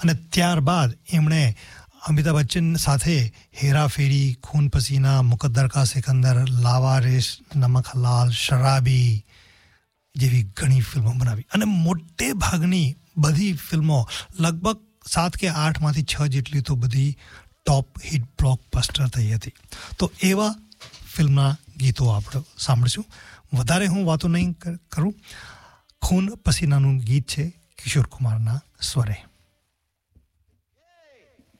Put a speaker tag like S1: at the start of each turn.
S1: અને ત્યારબાદ એમણે અમિતાભ બચ્ચન સાથે હેરાફેરી, ખૂન પસીના, મુકદ્દર કા સિકંદર, લાવારિસ, નમક હલાલ, શરાબી જેવી ઘણી ફિલ્મો બનાવી અને મોટે ભાગની બધી ફિલ્મો લગભગ 7 કે 8માંથી 6 જેટલી તો બધી ટોપ હિટ બ્લોકબસ્ટર થઈ હતી. તો એવા ફિલ્મના ગીતો આપણે સાંભળીશું. વધારે હું વાતો નહીં કરું. ખૂન પસીનાનું ગીત છે કિશોર કુમારના સ્વરે.